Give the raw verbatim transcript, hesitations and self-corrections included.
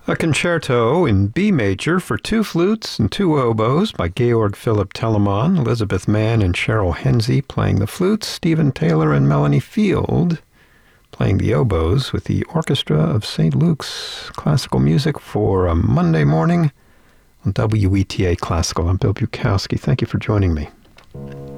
A concerto in B major for two flutes and two oboes by Georg Philipp Telemann, Elizabeth Mann and Cheryl Hensey playing the flutes, Stephen Taylor and Melanie Field playing the oboes with the Orchestra of Saint Luke's. Classical music for a Monday morning on W E T A Classical. I'm Bill Bukowski. Thank you for joining me.